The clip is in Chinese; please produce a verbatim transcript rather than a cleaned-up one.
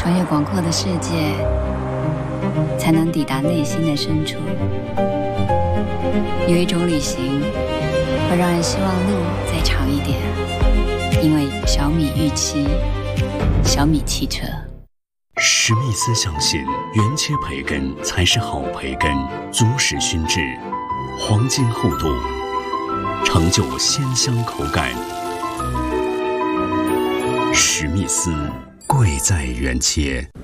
穿越广阔的世界，才能抵达内心的深处。有一种旅行会让人希望路再长一点，因为小米预期，小米汽车。 史密斯相信原切培根才是好培根，足使熏制，黄金厚度，成就鲜香口感。史密斯贵在原切。